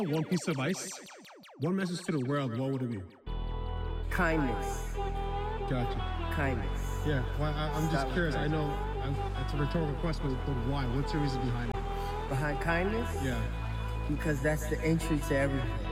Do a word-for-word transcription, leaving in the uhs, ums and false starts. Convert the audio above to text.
one piece of advice, one message to the world, what would it be? Kindness. Gotcha. Kindness. Yeah, well, I, I'm just Start with curious. I know kindness. I'm, it's a rhetorical question, but, but why? What's the reason behind it? Behind kindness? Yeah. Because that's the entry to everything.